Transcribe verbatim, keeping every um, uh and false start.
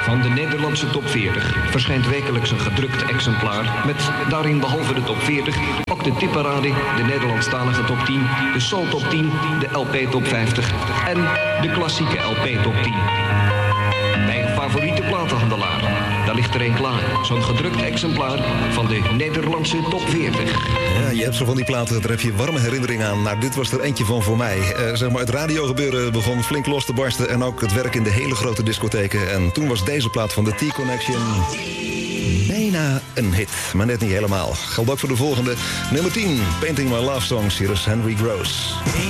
van de Nederlandse top veertig verschijnt wekelijks een gedrukt exemplaar met daarin behalve de top veertig ook de tipparade, de Nederlandstalige top tien, de soul top tien, de L P top vijftig en de klassieke L P top tien. Bij een favoriete platenhandelaar, daar ligt er een klaar. Zo'n gedrukt exemplaar van de Nederlandse top veertig. Ja, je hebt zo van die platen, daar heb je warme herinneringen aan. Nou, dit was er eentje van voor mij. Uh, zeg maar, het radiogebeuren begon flink los te barsten en ook het werk in de hele grote discotheken. En toen was deze plaat van de T-Connection bijna een hit, maar net niet helemaal. Geldt ook voor de volgende. Nummer tien, Painting My Love Songs. Hier is Henry Gross.